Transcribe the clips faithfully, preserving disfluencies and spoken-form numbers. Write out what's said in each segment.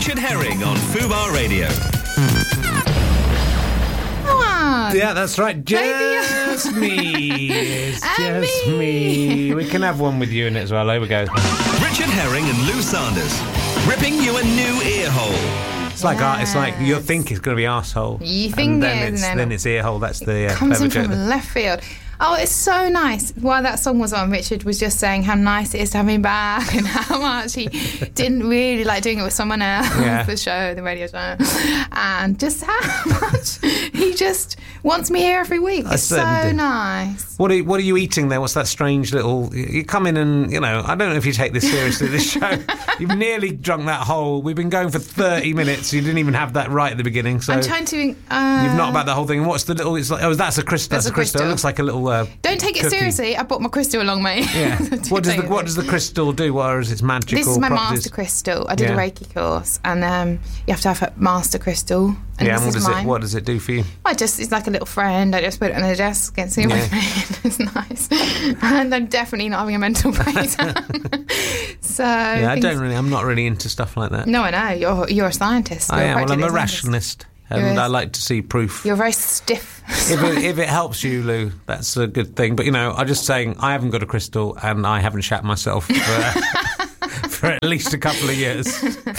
Richard Herring on Fubar Radio. Yeah, that's right. Just me. It's And just me. me. We can have one with you in it as well. Here we go. Richard Herring and Lou Sanders, ripping you a new ear hole. It's like art. It's like you think it's going to be arsehole. You think and then it is, it's, and then then it's ear hole. That's the uh, Comes in clever from joke. left field. Oh, it's so nice. While that song was on, Richard was just saying how nice it is to have me back and how much he didn't really like doing it with someone else, Yeah. the show, the radio show, and just how much he just wants me here every week. I It's so certainly do. nice. What are, you, what are you eating there? What's that strange little... You come in and, you know, I don't know if you take this seriously, this show. You've nearly drunk that whole... We've been going for thirty minutes. You didn't even have that right at the beginning, so... I'm trying to... Uh, You've not about the whole thing. And what's the little... It's like, oh, that's a crystal. That's, That's a a crystal. It crystal. looks like a little... Uh, Don't take it cookie. seriously. I brought my crystal along, mate. Yeah. Don't what does the take What it. does the crystal do? What is its magical This is my properties? master crystal. I did Yeah. a Reiki course, and um, you have to have a master crystal. And Yeah, this and what is does mine. it What does it do for you? I just, it's like a little friend. I just put it on the desk and see Yeah. what's made. It's nice. And I'm definitely not having a mental breakdown. so Yeah, I things- don't really. I'm not really into stuff like that. No, I know. You're, you're a scientist. I You're am. Well, I'm practically a scientist. rationalist, You're and a- I like to see proof. You're very stiff. If it, if it helps you, Lou, that's a good thing. But, you know, I'm just saying I haven't got a crystal and I haven't shat myself for, for at least a couple of years.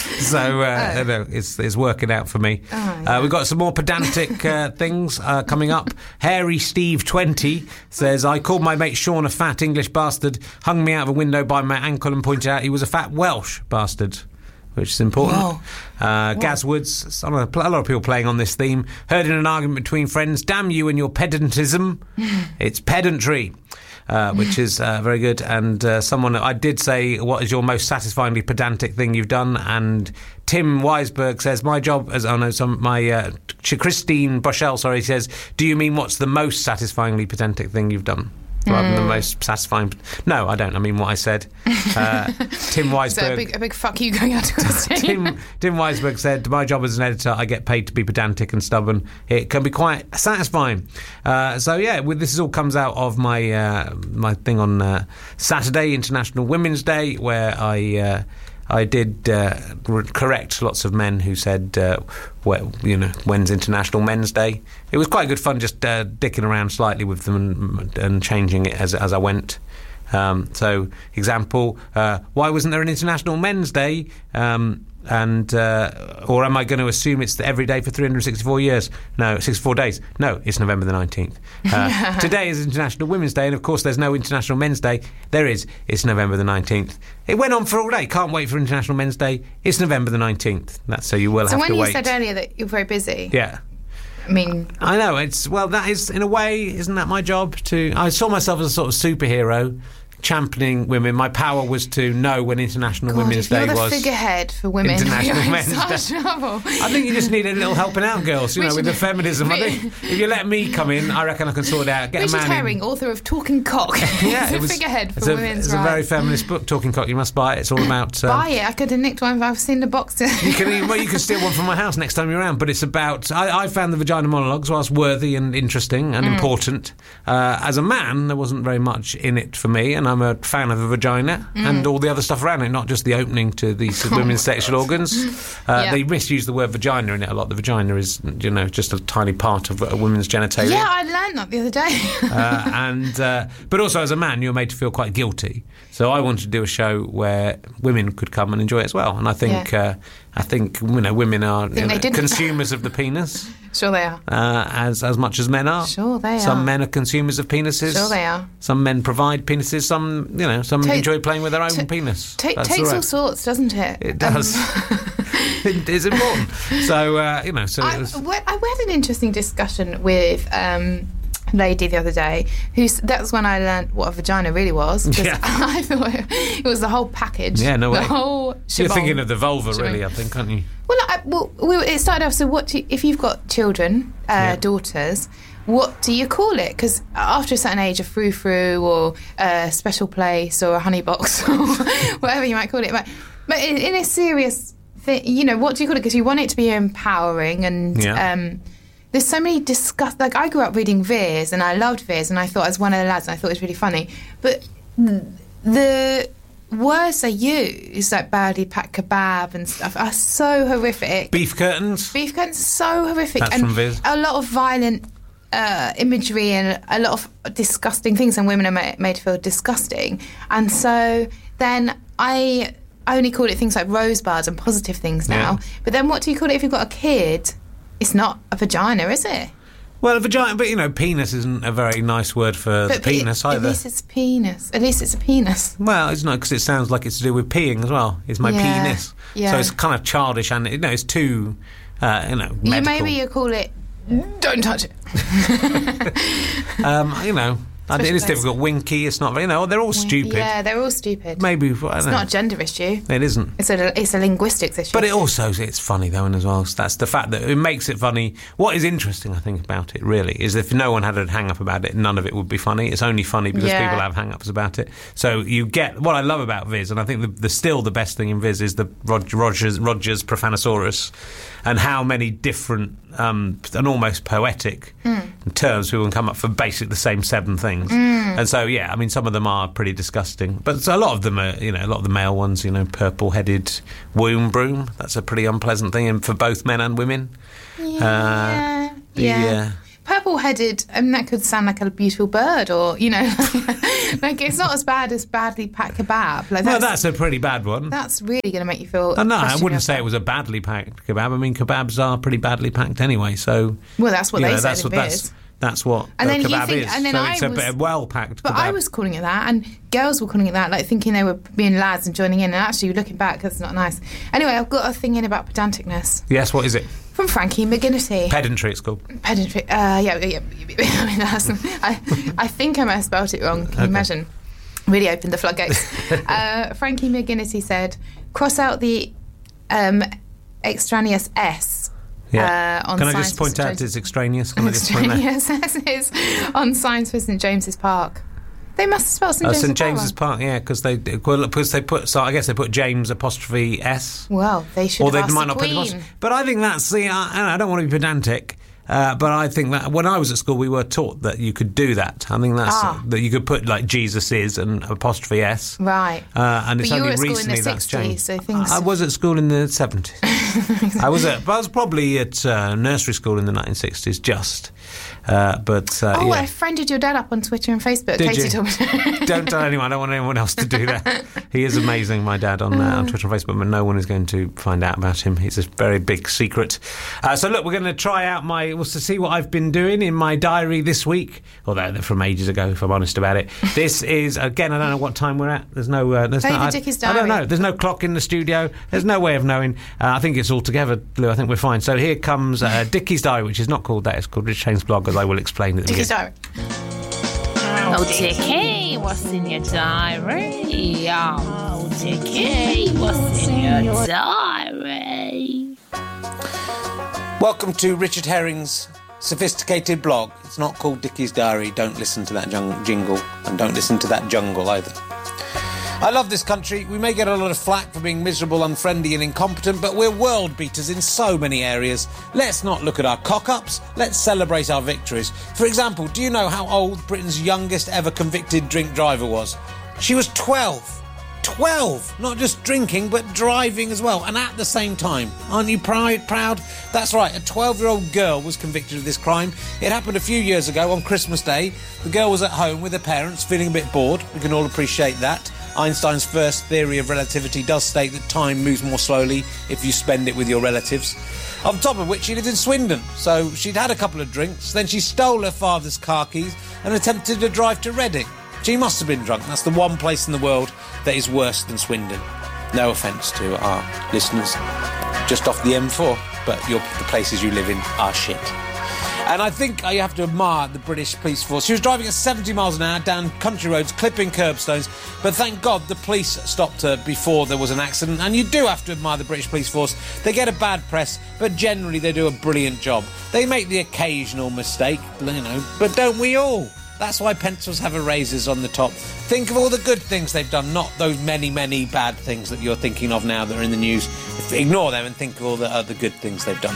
So, uh, Oh. you know, it's, it's working out for me. Oh, uh, we've got some more pedantic uh, things uh, coming up. Hairy Steve twenty says, I called my mate Sean a fat English bastard, hung me out of a window by my ankle and pointed out he was a fat Welsh bastard. Which is important. Whoa. Uh, Gaz Woods, some of the- a lot of people playing on this theme. Heard in an argument between friends, damn you and your pedantism. It's pedantry. Uh, which is uh, very good. And uh, someone, I did say, what is your most satisfyingly pedantic thing you've done? And Tim Weisberg says, my job as, oh no, some, my, uh, Christine Boschel, sorry, says, do you mean what's the most satisfyingly pedantic thing you've done? Rather than the most satisfying. No, I don't. I mean what I said. Uh, Tim Weisberg. So a big, a big fuck you going out to Christine. Tim, Tim Weisberg said, my job as an editor, I get paid to be pedantic and stubborn. It can be quite satisfying. Uh, so, yeah, well, this is all comes out of my uh, my thing on uh, Saturday, International Women's Day, where I... Uh, I did uh, re- correct lots of men who said, uh, well, you know, when's International Men's Day? It was quite good fun just uh, dicking around slightly with them and, and changing it as as I went. Um, so, example, uh, why wasn't there an International Men's Day? Um, and uh, or am I going to assume it's every day for three hundred sixty-four years? No, sixty-four days. No, it's November the nineteenth. Uh, today is International Women's Day, and of course there's no International Men's Day. There is. It's November the nineteenth. It went on for all day. Can't wait for International Men's Day. It's November the nineteenth. That's so you will So have when to you wait. said earlier that you're very busy, Yeah. I mean, I know, it's, well, that is, in a way, isn't that my job? To I saw myself as a sort of superhero, championing women. My power was to know when International God, Women's if you're Day the was. figurehead for women, International you're in Men's such trouble. I think you just need a little helping out, girls, you know, with the feminism. I think if you let me come in, I reckon I can sort it out. Get Richard a man Herring, in. author of Talking Cock. Yeah, He's it a was, figurehead for it's a, women's It's a rights. very feminist book, Talking Cock. You must buy it. It's all about... Uh, Buy it. I could have nicked one if I've seen the box. You can, well, you can steal one from my house next time you're around, but it's about... I, I found the vagina monologues whilst worthy and interesting and Mm. important. Uh, as a man, there wasn't very much in it for me, and I'm a fan of the vagina Mm. and all the other stuff around it, not just the opening to these women's sexual organs. Uh, Yeah. They misuse the word vagina in it a lot. The vagina is, you know, just a tiny part of a woman's genitalia. Yeah, I learned that the other day. uh, and uh, but also as a man you're made to feel quite guilty, so I wanted to do a show where women could come and enjoy it as well, and I think Yeah. uh, I think you know women are Think you know, they didn't. consumers of the penis Sure they are. uh, as as much as men are. Sure they Some are. men are consumers of penises. Sure they are. Some men provide penises. Some you know some Ta- enjoy playing with their own ta- penis. Ta- That's takes all all right. sorts, doesn't it? It does. It is important. So uh, you know. So I, it was, we- I had an interesting discussion with um, a lady the other day. Who's that's when I learned what a vagina really was. 'Cause Yeah. I thought it was the whole package. Yeah, no the way. whole. You're shebang. thinking of the vulva, Shebang. really. I think, aren't you? Well, I, well, we, it started off. So, what do you, if you've got children, uh, Yeah. daughters? What do you call it? Because after a certain age, a frou-frou or a special place or a honey box or whatever you might call it. But, but in, in a serious thing, you know, what do you call it? Because you want it to be empowering and. Yeah. Um, there's so many disgust. Like I grew up reading Veers, and I loved Veers, and I thought I was one of the lads, and I thought it was really funny. But the words they use, like badly packed kebab and stuff, are so horrific. Beef curtains. Beef curtains are so horrific. That's and from Viz. A lot of violent uh, imagery and a lot of disgusting things, and women are ma- made to feel disgusting. And so then I only call it things like rosebuds and positive things now. Yeah. But then what do you call it if you've got a kid? It's not a vagina, is it? Well, a vagina, but you know, penis isn't a very nice word for But the penis pe- either. At least it's penis. At least it's a penis. Well, it's not, because it sounds like it's to do with peeing as well. It's my Yeah, penis. yeah. So it's kind of childish, and you know, it's too, uh, you know, You, medical. maybe you call it, don't touch it. um, you know, it is place. difficult. Winky, it's not. You know, they're all stupid. Yeah, they're all stupid. Maybe I don't It's know. not a gender issue. It isn't. It's a it's a linguistics issue. But it also, it's funny though, and as well, that's the fact that it makes it funny. What is interesting, I think, about it really is if no one had a hang-up about it, none of it would be funny. It's only funny because Yeah. people have hang-ups about it. So you get, what I love about Viz, and I think the, the still the best thing in Viz is the Rog, Rogers, Rogers Profanosaurus, and how many different um, and almost poetic Mm. terms people can come up for basically the same seven things. Mm. And so, yeah, I mean, some of them are pretty disgusting, but a lot of them are, you know, a lot of the male ones, you know, purple-headed womb broom. That's a pretty unpleasant thing and for both men and women. Yeah, Uh, the, yeah. uh, Purple-headed, I mean, that could sound like a beautiful bird, or you know, like it's not as bad as badly packed kebab. Like no, that's, that's a pretty bad one. that's really going to make you feel. Oh, no, I question wouldn't say yourself. it was a badly packed kebab. I mean, kebabs are pretty badly packed anyway, so... Well, that's what you they know, said that's in what, that's, Viz. that's what And a then you kebab think- is. and then so I it's a was- bit well-packed But kebab. I was calling it that, and girls were calling it that, like thinking they were being lads and joining in. And actually, looking back, that's not nice. Anyway, I've got a thing in about pedanticness Yes, what is it? from Frankie McGinnity. Pedantry, it's called. Pedantry. Uh, yeah, yeah. I mean, that's, I, I think I might have spelt it wrong. Can Okay. you imagine? Really opened the floodgates. uh, Frankie McGinnity said, "Cross out the um, extraneous S." Yeah. Uh, on Can I signs just for point Saint out James- it's extraneous? Can I just point that? extraneous S is on signs for Saint James's Park. They must have spelled Saint Oh, James's, Saint Park James's wrong. Park, yeah, because they well, because they put. So I guess they put James apostrophe S. Well, they should Or have they asked might the not put the Queen. apostrophe. But I think that's the. I, I don't want to be pedantic. Uh, but I think that when I was at school, we were taught that you could do that. I think that's Ah. that you could put like Jesus is and apostrophe S. Right. Uh, and it's But you only were at school in the recently that's sixties, changed. so things- I was at school in the seventies. I was at. I was probably at uh, nursery school in the nineteen sixties, just. Uh, but uh, Oh, yeah. I friended your dad up on Twitter and Facebook. Did Katie you? told me. Don't tell anyone. I don't want anyone else to do that. He is amazing, my dad, on, uh, on Twitter and Facebook, but no one is going to find out about him. He's a very big secret. Uh, so, look, we're going to try out my... Well, to see what I've been doing in my diary this week. Although they're from ages ago, if I'm honest about it. This is, again, I don't know what time we're at. There's no... Uh, there's Play no the I, Dickie's I don't diary. know. There's no clock in the studio. There's no way of knowing. Uh, I think it's all together, Lou. I think we're fine. So here comes uh, Dickie's Diary, which is not called that. It's called Rich Shane's Blog, as I will explain at the Dickie's beginning. diary. Oh, Dickie, what's in your diary? Oh, Dickie, what's in your diary? Welcome to Richard Herring's sophisticated blog. It's not called Dickie's Diary. Don't listen to that jung- jingle, and don't listen to that jungle either. I love this country. We may get a lot of flack for being miserable, unfriendly and incompetent, but we're world beaters in so many areas. Let's not look at our cock-ups. Let's celebrate our victories. For example, do you know how old Britain's youngest ever convicted drink driver was? She was twelve. twelve! Not just drinking, but driving as well, and at the same time. Aren't you proud? Proud? That's right, a twelve-year-old girl was convicted of this crime. It happened a few years ago on Christmas Day. The girl was at home with her parents, feeling a bit bored. We can all appreciate that. Einstein's first theory of relativity does state that time moves more slowly if you spend it with your relatives. On top of which, she lived in Swindon, so she'd had a couple of drinks, then she stole her father's car keys and attempted to drive to Reading. She must have been drunk. That's the one place in the world that is worse than Swindon. No offence to our listeners, just off the M four, but your, the places you live in are shit. And I think you have to admire the British police force. She was driving at seventy miles an hour down country roads, clipping curbstones, but thank God the police stopped her before there was an accident. And you do have to admire the British police force. They get a bad press, but generally they do a brilliant job. They make the occasional mistake, you know, but don't we all? That's why pencils have erasers on the top. Think of all the good things they've done, not those many, many bad things that you're thinking of now that are in the news. Ignore them and think of all the other good things they've done.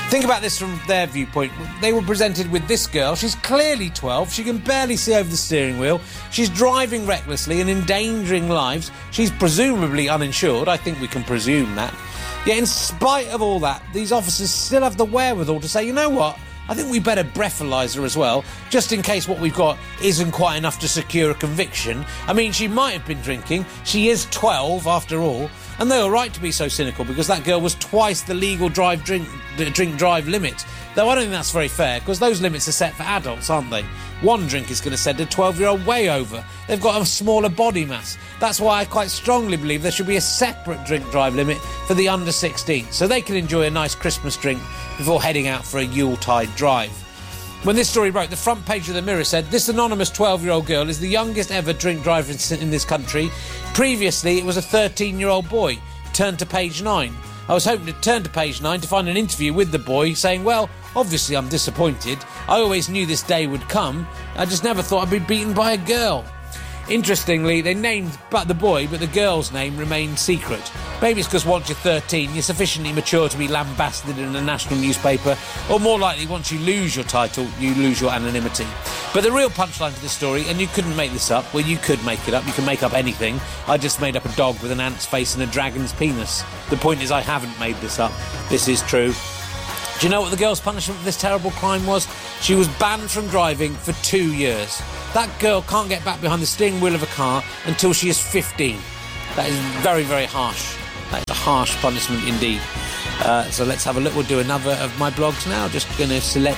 Think about this from their viewpoint. They were presented with this girl. She's clearly twelve. She can barely see over the steering wheel. She's driving recklessly and endangering lives. She's presumably uninsured. I think we can presume that. Yet in spite of all that, these officers still have the wherewithal to say, you know what? I think we better breathalyse her as well, just in case what we've got isn't quite enough to secure a conviction. I mean, she might have been drinking. She is twelve, after all. And they were right to be so cynical, because that girl was twice the legal drive drink drink drive limit. Though I don't think that's very fair, because those limits are set for adults, aren't they? One drink is going to send a twelve-year-old way over. They've got a smaller body mass. That's why I quite strongly believe there should be a separate drink drive limit for the under sixteen, so they can enjoy a nice Christmas drink before heading out for a Yuletide drive. When this story broke, the front page of the Mirror said, this anonymous twelve-year-old girl is the youngest ever drink driver in this country. Previously, it was a thirteen-year-old boy. Turn to page nine. I was hoping to turn to page nine to find an interview with the boy saying, well, obviously I'm disappointed. I always knew this day would come. I just never thought I'd be beaten by a girl. Interestingly, they named but the boy, but the girl's name remained secret. Maybe it's because once you're thirteen, you're sufficiently mature to be lambasted in a national newspaper, or more likely, once you lose your title, you lose your anonymity. But the real punchline to this story, and you couldn't make this up, well, you could make it up, you can make up anything. I just made up a dog with an ant's face and a dragon's penis. The point is, I haven't made this up. This is true. Do you know what the girl's punishment for this terrible crime was? She was banned from driving for two years. That girl can't get back behind the steering wheel of a car until she is fifteen. That is very, very harsh. That is a harsh punishment indeed. Uh, so let's have a look. We'll do another of my blogs now. Just going to select...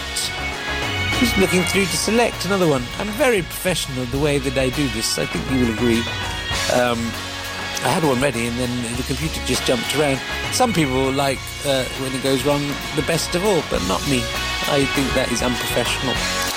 Just looking through to select another one. I'm very professional the way that I do this. I think you will agree. Um, I had one ready and then the computer just jumped around. Some people like uh, when it goes wrong the best of all, but not me. I think that is unprofessional.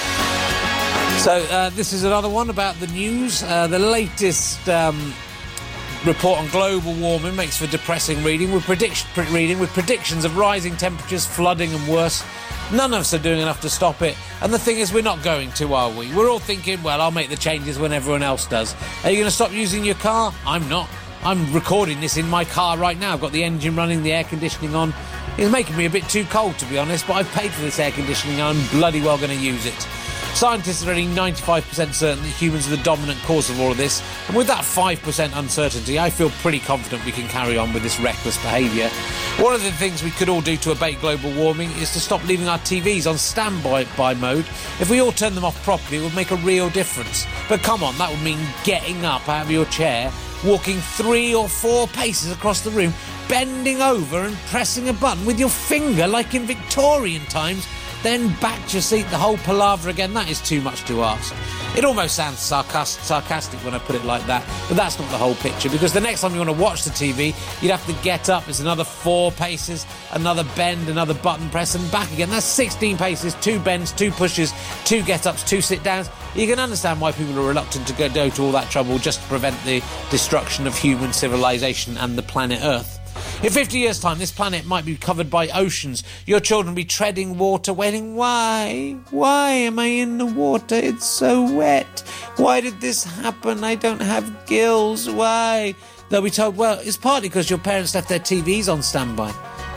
So uh, this is another one about the news. Uh, the latest um, report on global warming makes for depressing reading with, predict- reading with predictions of rising temperatures, flooding and worse. None of us are doing enough to stop it. And the thing is, we're not going to, are we? We're all thinking, well, I'll make the changes when everyone else does. Are you going to stop using your car? I'm not. I'm recording this in my car right now. I've got the engine running, the air conditioning on. It's making me a bit too cold, to be honest, but I've paid for this air conditioning and I'm bloody well going to use it. Scientists are only ninety-five percent certain that humans are the dominant cause of all of this, and with that five percent uncertainty, I feel pretty confident we can carry on with this reckless behaviour. One of the things we could all do to abate global warming is to stop leaving our T Vs on standby by mode. If we all turn them off properly, it would make a real difference. But come on, that would mean getting up out of your chair, walking three or four paces across the room, bending over and pressing a button with your finger like in Victorian times, then back to your seat, the whole palaver again. That is too much to ask. It almost sounds sarcast- sarcastic when I put it like that, but that's not the whole picture, because the next time you want to watch the T V, you'd have to get up. It's another four paces, another bend, another button press, and back again. That's sixteen paces, two bends, two pushes, two get-ups, two sit-downs. You can understand why people are reluctant to go to all that trouble just to prevent the destruction of human civilization and the planet Earth. In fifty years' time, this planet might be covered by oceans. Your children will be treading water, waiting, why? Why am I in the water? It's so wet. Why did this happen? I don't have gills. Why? They'll be told, well, it's partly because your parents left their T Vs on standby.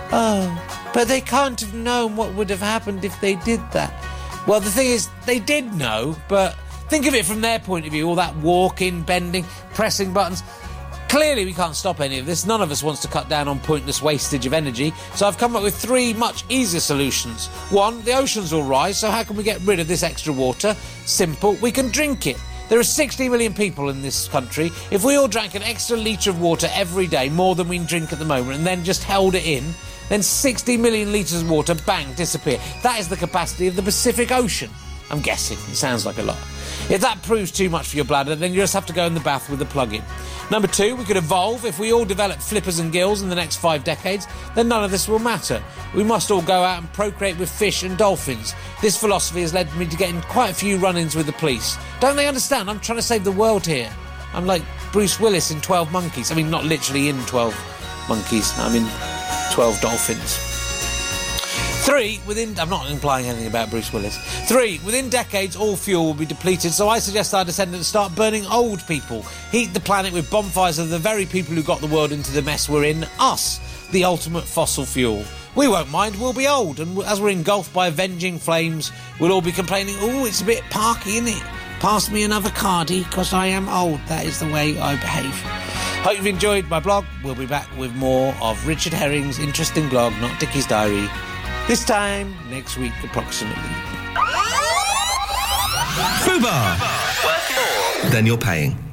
Oh, but they can't have known what would have happened if they did that. Well, the thing is, they did know, but think of it from their point of view, all that walking, bending, pressing buttons. Clearly, we can't stop any of this. None of us wants to cut down on pointless wastage of energy. So I've come up with three much easier solutions. One, the oceans will rise, so how can we get rid of this extra water? Simple, we can drink it. There are sixty million people in this country. If we all drank an extra litre of water every day, more than we drink at the moment, and then just held it in, then sixty million litres of water, bang, disappear. That is the capacity of the Pacific Ocean. I'm guessing. It sounds like a lot. If that proves too much for your bladder, then you just have to go in the bath with the plug-in. Number two, we could evolve. If we all develop flippers and gills in the next five decades, then none of this will matter. We must all go out and procreate with fish and dolphins. This philosophy has led me to getting quite a few run-ins with the police. Don't they understand? I'm trying to save the world here. I'm like Bruce Willis in twelve Monkeys. I mean, not literally in twelve Monkeys. I'm in twelve Dolphins. Three, within... I'm not implying anything about Bruce Willis. Three, within decades, all fuel will be depleted, so I suggest our descendants start burning old people. Heat the planet with bonfires of the very people who got the world into the mess we're in. Us, the ultimate fossil fuel. We won't mind, we'll be old, and as we're engulfed by avenging flames, we'll all be complaining, oh, it's a bit parky, isn't it? Pass me another cardie, because I am old. That is the way I behave. Hope you've enjoyed my blog. We'll be back with more of Richard Herring's interesting blog, Not Dickie's Diary, this time next week approximately. Fubar. Worth more than you're paying.